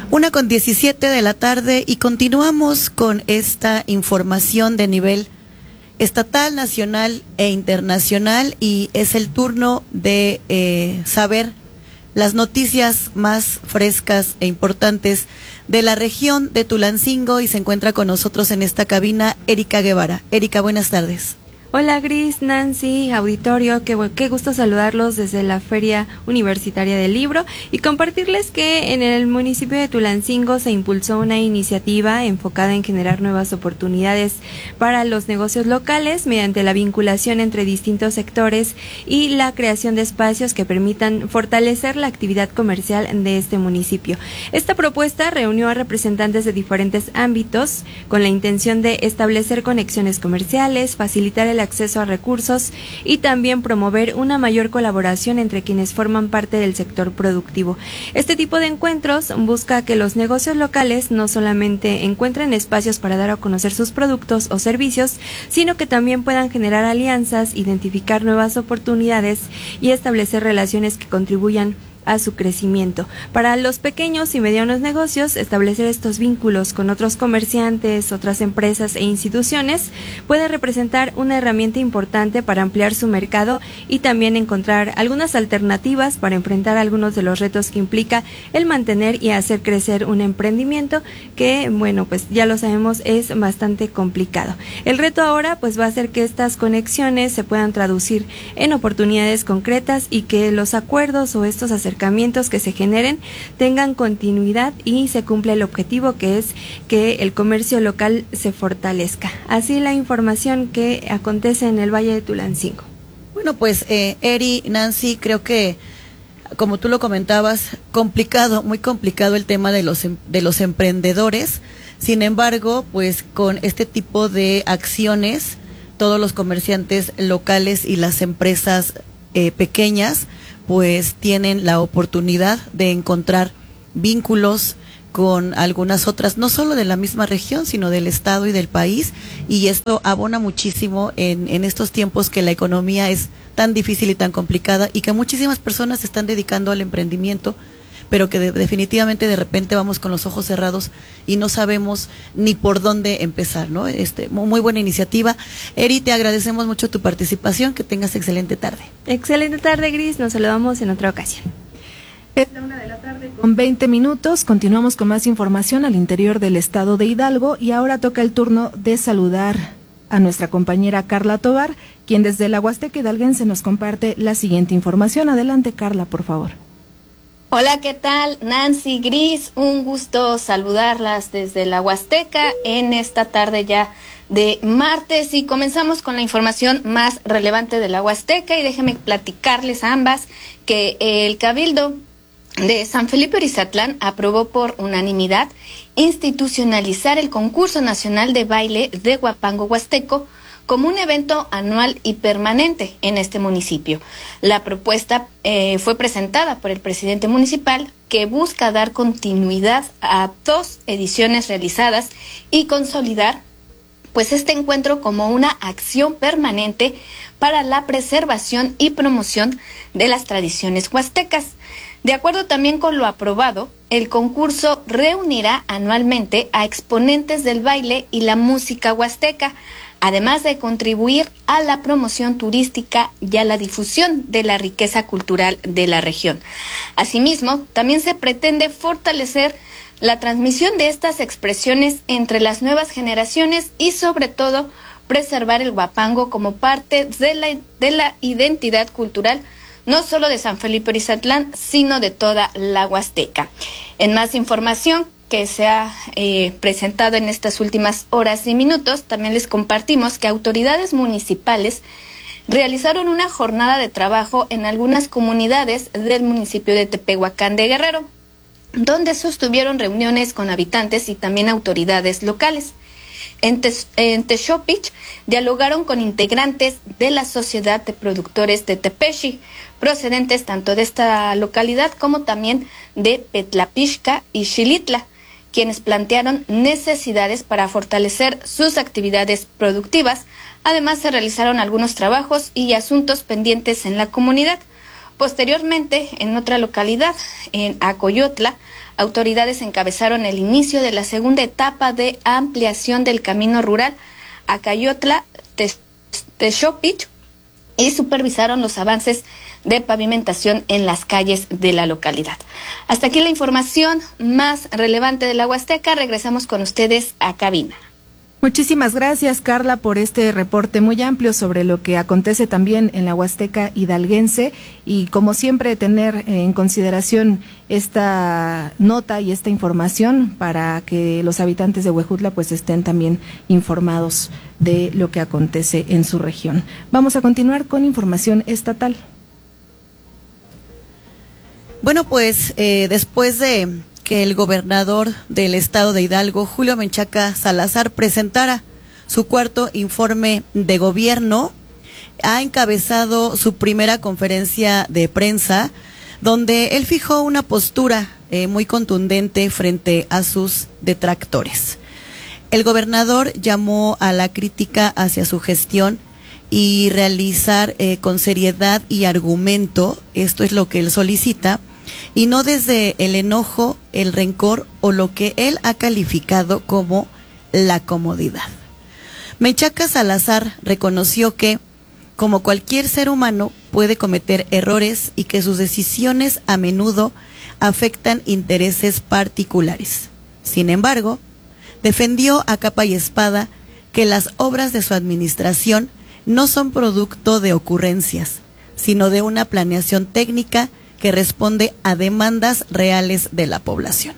1:17 de la tarde y continuamos con esta información de nivel estatal, nacional e internacional, y es el turno de saber las noticias más frescas e importantes de la región de Tulancingo, y se encuentra con nosotros en esta cabina Erika Guevara. Erika, buenas tardes. Hola Gris, Nancy, auditorio, qué gusto saludarlos desde la Feria Universitaria del Libro y compartirles que en el municipio de Tulancingo se impulsó una iniciativa enfocada en generar nuevas oportunidades para los negocios locales mediante la vinculación entre distintos sectores y la creación de espacios que permitan fortalecer la actividad comercial de este municipio. Esta propuesta reunió a representantes de diferentes ámbitos con la intención de establecer conexiones comerciales, facilitar el acceso a recursos y también promover una mayor colaboración entre quienes forman parte del sector productivo. Este tipo de encuentros busca que los negocios locales no solamente encuentren espacios para dar a conocer sus productos o servicios, sino que también puedan generar alianzas, identificar nuevas oportunidades y establecer relaciones que contribuyan a su crecimiento. Para los pequeños y medianos negocios, establecer estos vínculos con otros comerciantes, otras empresas e instituciones puede representar una herramienta importante para ampliar su mercado y también encontrar algunas alternativas para enfrentar algunos de los retos que implica el mantener y hacer crecer un emprendimiento que, bueno, pues ya lo sabemos, es bastante complicado. El reto ahora pues va a ser que estas conexiones se puedan traducir en oportunidades concretas y que los acuerdos o estos acercamientos que se generen tengan continuidad y se cumpla el objetivo, que es que el comercio local se fortalezca. Así la información que acontece en el Valle de Tulancingo. Bueno, pues Eri, Nancy, creo que como tú lo comentabas, complicado, muy complicado el tema de los emprendedores. Sin embargo, pues con este tipo de acciones, todos los comerciantes locales y las empresas pequeñas pues tienen la oportunidad de encontrar vínculos con algunas otras, no solo de la misma región, sino del estado y del país, y esto abona muchísimo en estos tiempos que la economía es tan difícil y tan complicada, y que muchísimas personas se están dedicando al emprendimiento, pero que definitivamente de repente vamos con los ojos cerrados y no sabemos ni por dónde empezar, ¿no? Muy buena iniciativa. Eri, te agradecemos mucho tu participación, que tengas excelente tarde. Excelente tarde, Gris, nos saludamos en otra ocasión. Es la 1:00 con 20 minutos, continuamos con más información al interior del estado de Hidalgo, y ahora toca el turno de saludar a nuestra compañera Carla Tovar, quien desde la Huasteca hidalguense nos comparte la siguiente información. Adelante, Carla, por favor. Hola, ¿qué tal? Nancy, Gris, un gusto saludarlas desde la Huasteca en esta tarde ya de martes, y comenzamos con la información más relevante de la Huasteca, y déjenme platicarles a ambas que el Cabildo de San Felipe Orizatlán aprobó por unanimidad institucionalizar el concurso nacional de baile de Huapango Huasteco como un evento anual y permanente en este municipio. La propuesta fue presentada por el presidente municipal, que busca dar continuidad a 2 ediciones realizadas y consolidar pues este encuentro como una acción permanente para la preservación y promoción de las tradiciones huastecas. De acuerdo también con lo aprobado, el concurso reunirá anualmente a exponentes del baile y la música huasteca, además de contribuir a la promoción turística y a la difusión de la riqueza cultural de la región. Asimismo, también se pretende fortalecer la transmisión de estas expresiones entre las nuevas generaciones y, sobre todo, preservar el huapango como parte de la identidad cultural, no solo de San Felipe Orizatlán, sino de toda la Huasteca. En más información que se ha presentado en estas últimas horas y minutos, también les compartimos que autoridades municipales realizaron una jornada de trabajo en algunas comunidades del municipio de Tepehuacán de Guerrero, donde sostuvieron reuniones con habitantes y también autoridades locales. En Texopich dialogaron con integrantes de la Sociedad de Productores de Tepeshi, procedentes tanto de esta localidad como también de Petlapixca y Xilitla, quienes plantearon necesidades para fortalecer sus actividades productivas. Además, se realizaron algunos trabajos y asuntos pendientes en la comunidad. Posteriormente, en otra localidad, en Acoyotla, autoridades encabezaron el inicio de la segunda etapa de ampliación del camino rural Acayotla-Texopich y supervisaron los avances de pavimentación en las calles de la localidad. Hasta aquí la información más relevante de la Huasteca. Regresamos con ustedes a cabina. Muchísimas gracias, Carla, por este reporte muy amplio sobre lo que acontece también en la Huasteca hidalguense y, como siempre, tener en consideración esta nota y esta información para que los habitantes de Huejutla pues estén también informados de lo que acontece en su región. Vamos a continuar con información estatal. Bueno, pues después de que el gobernador del estado de Hidalgo, Julio Menchaca Salazar, presentara su cuarto informe de gobierno, ha encabezado su primera conferencia de prensa, donde él fijó una postura muy contundente frente a sus detractores. El gobernador llamó a la crítica hacia su gestión y realizar con seriedad y argumento, esto es lo que él solicita, y no desde el enojo, el rencor o lo que él ha calificado como la comodidad. Menchaca Salazar reconoció que, como cualquier ser humano, puede cometer errores y que sus decisiones a menudo afectan intereses particulares. Sin embargo, defendió a capa y espada que las obras de su administración no son producto de ocurrencias, sino de una planeación técnica que responde a demandas reales de la población.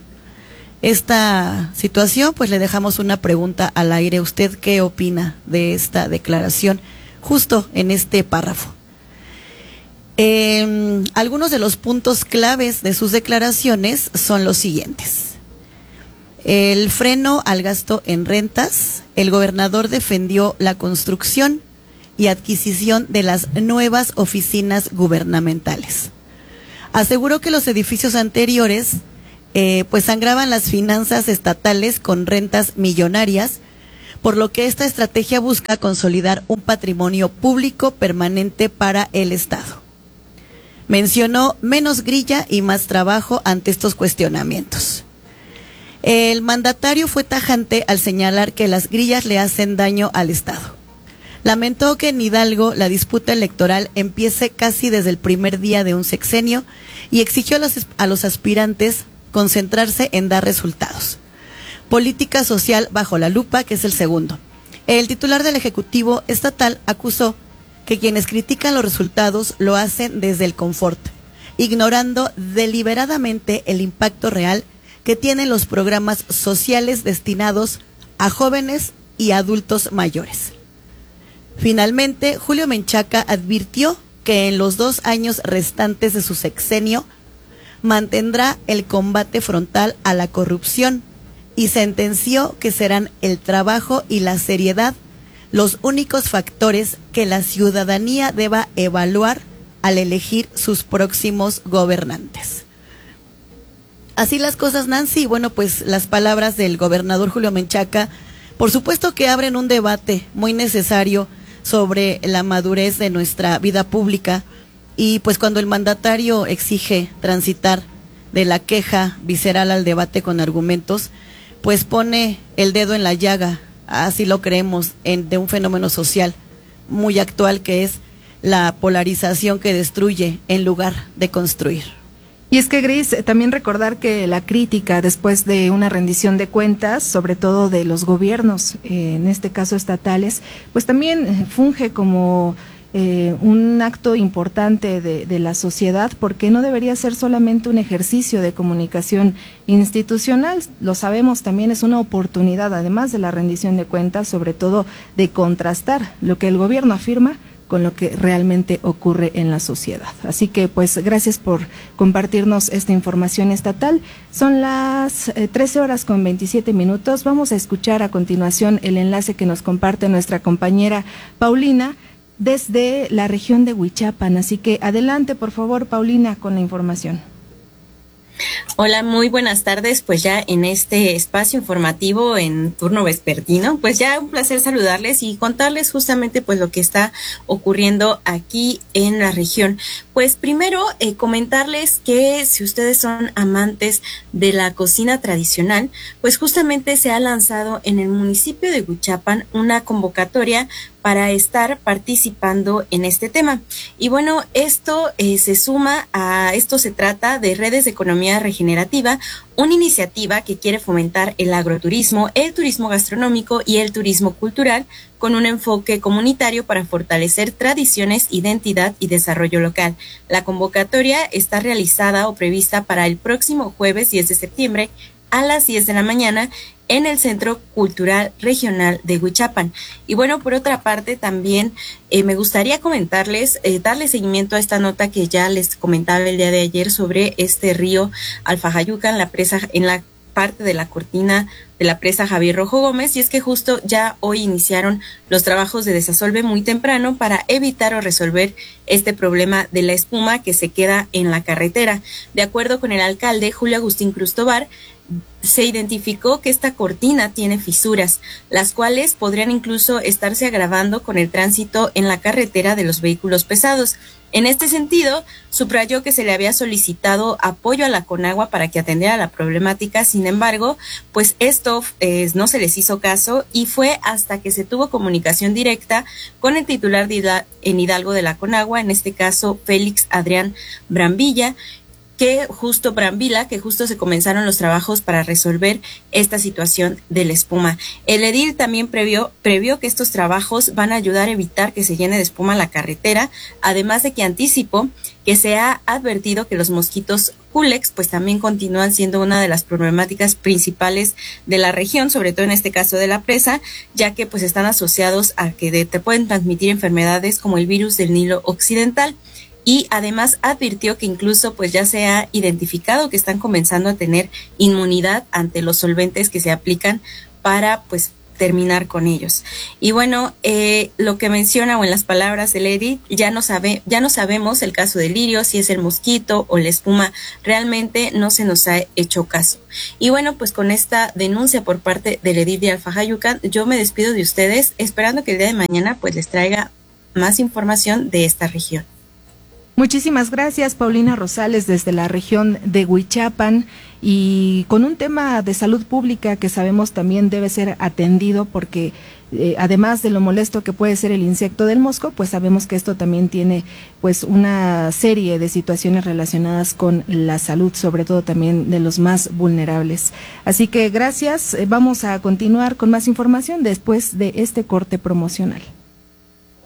Esta situación, pues le dejamos una pregunta al aire. ¿Usted qué opina de esta declaración justo en este párrafo? Algunos de los puntos claves de sus declaraciones son los siguientes. El freno al gasto en rentas. El gobernador defendió la construcción y adquisición de las nuevas oficinas gubernamentales. Aseguró que los edificios anteriores pues sangraban las finanzas estatales con rentas millonarias, por lo que esta estrategia busca consolidar un patrimonio público permanente para el Estado. Mencionó menos grilla y más trabajo ante estos cuestionamientos. El mandatario fue tajante al señalar que las grillas le hacen daño al Estado. Lamentó que en Hidalgo la disputa electoral empiece casi desde el primer día de un sexenio y exigió a los aspirantes concentrarse en dar resultados. Política social bajo la lupa, que es el segundo. El titular del Ejecutivo Estatal acusó que quienes critican los resultados lo hacen desde el confort, ignorando deliberadamente el impacto real que tienen los programas sociales destinados a jóvenes y adultos mayores. Finalmente, Julio Menchaca advirtió que en los 2 años restantes de su sexenio mantendrá el combate frontal a la corrupción y sentenció que serán el trabajo y la seriedad los únicos factores que la ciudadanía deba evaluar al elegir sus próximos gobernantes. Así las cosas, Nancy. Bueno, pues las palabras del gobernador Julio Menchaca, por supuesto que abren un debate muy necesario sobre la madurez de nuestra vida pública, y pues cuando el mandatario exige transitar de la queja visceral al debate con argumentos, pues pone el dedo en la llaga, así lo creemos, de un fenómeno social muy actual, que es la polarización que destruye en lugar de construir. Y es que, Gris, también recordar que la crítica después de una rendición de cuentas, sobre todo de los gobiernos, en este caso estatales, pues también funge como un acto importante de la sociedad, porque no debería ser solamente un ejercicio de comunicación institucional. Lo sabemos, también es una oportunidad, además de la rendición de cuentas, sobre todo de contrastar lo que el gobierno afirma con lo que realmente ocurre en la sociedad. Así que, pues, gracias por compartirnos esta información estatal. Son las 13:27. Vamos a escuchar a continuación el enlace que nos comparte nuestra compañera Paulina desde la región de Huichapan. Así que adelante, por favor, Paulina, con la información. Hola, muy buenas tardes. Pues ya en este espacio informativo en turno vespertino, pues ya un placer saludarles y contarles justamente pues lo que está ocurriendo aquí en la región. Pues primero comentarles que si ustedes son amantes de la cocina tradicional, pues justamente se ha lanzado en el municipio de Huichapan una convocatoria para estar participando en este tema. Y bueno, esto se trata de Redes de Economía Regenerativa, una iniciativa que quiere fomentar el agroturismo, el turismo gastronómico y el turismo cultural con un enfoque comunitario para fortalecer tradiciones, identidad y desarrollo local. La convocatoria está realizada o prevista para el próximo jueves 10 de septiembre a las 10 de la mañana en el Centro Cultural Regional de Huichapan. Y bueno, por otra parte también me gustaría comentarles, darle seguimiento a esta nota que ya les comentaba el día de ayer sobre este río Alfajayucan, en la parte de la cortina de la presa Javier Rojo Gómez, y es que justo ya hoy iniciaron los trabajos de desasolve muy temprano para evitar o resolver este problema de la espuma que se queda en la carretera. De acuerdo con el alcalde Julio Agustín Cruz Tobar, se identificó que esta cortina tiene fisuras, las cuales podrían incluso estarse agravando con el tránsito en la carretera de los vehículos pesados. En este sentido, subrayó que se le había solicitado apoyo a la Conagua para que atendiera la problemática. Sin embargo, pues esto no se les hizo caso y fue hasta que se tuvo comunicación directa con el titular en Hidalgo de la Conagua, en este caso Félix Adrián Brambila, que justo se comenzaron los trabajos para resolver esta situación de la espuma. El edil también previó que estos trabajos van a ayudar a evitar que se llene de espuma la carretera, además de que anticipó que se ha advertido que los mosquitos Culex pues también continúan siendo una de las problemáticas principales de la región, sobre todo en este caso de la presa, ya que pues están asociados a que te pueden transmitir enfermedades como el virus del Nilo Occidental. Y además advirtió que incluso pues ya se ha identificado que están comenzando a tener inmunidad ante los solventes que se aplican para pues terminar con ellos. Y bueno, lo que menciona o en las palabras del edil, ya no sabemos el caso del lirio, si es el mosquito o la espuma, realmente no se nos ha hecho caso. Y bueno, pues con esta denuncia por parte del edil de Alfajayucan, yo me despido de ustedes, esperando que el día de mañana pues les traiga más información de esta región. Muchísimas gracias, Paulina Rosales, desde la región de Huichapan, y con un tema de salud pública que sabemos también debe ser atendido porque además de lo molesto que puede ser el insecto del mosco, pues sabemos que esto también tiene pues una serie de situaciones relacionadas con la salud, sobre todo también de los más vulnerables. Así que gracias, vamos a continuar con más información después de este corte promocional.